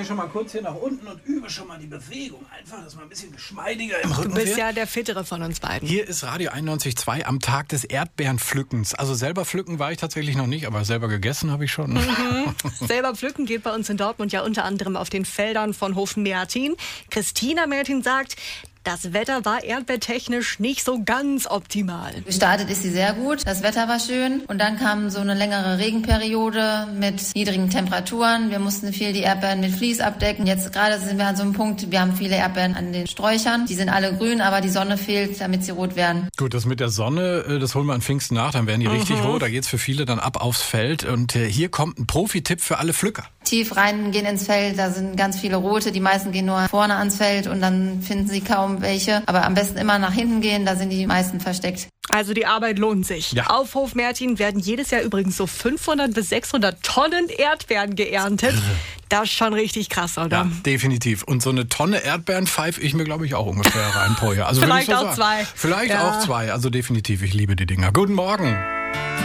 gehe schon mal kurz hier nach unten und übe schon mal die Bewegung. Einfach, dass man ein bisschen geschmeidiger im Rücken Du bist wird. ja der Fittere von uns beiden. Hier ist Radio 91.2 am Tag des Erdbeerenpflückens. Also selber pflücken war ich tatsächlich noch nicht, aber selber gegessen habe ich schon. Selber pflücken geht bei uns in Dortmund ja unter anderem auf den Feldern von Hof Mertin. Christina Mertin sagt, das Wetter war erdbeertechnisch nicht so ganz optimal. Gestartet ist sie sehr gut, das Wetter war schön und dann kam so eine längere Regenperiode mit niedrigen Temperaturen. Wir mussten viel die Erdbeeren mit Vlies abdecken. Jetzt gerade sind wir an so einem Punkt, wir haben viele Erdbeeren an den Sträuchern. Die sind alle grün, aber die Sonne fehlt, damit sie rot werden. Gut, das mit der Sonne, das holen wir an Pfingsten nach, dann werden die richtig rot. Da geht's für viele dann ab aufs Feld. Und hier kommt ein Profi-Tipp für alle Pflücker. Tief reingehen ins Feld, da sind ganz viele rote. Die meisten gehen nur vorne ans Feld und dann finden sie kaum welche. Aber am besten immer nach hinten gehen, da sind die meisten versteckt. Also die Arbeit lohnt sich. Ja. Auf Hof Mertin werden jedes Jahr übrigens so 500 bis 600 Tonnen Erdbeeren geerntet. Das ist schon richtig krass, oder? Ja, definitiv. Und so eine Tonne Erdbeeren pfeife ich mir, glaube ich, auch ungefähr rein pro Jahr. Also Vielleicht auch 2. Vielleicht auch 2, also definitiv. Ich liebe die Dinger. Guten Morgen.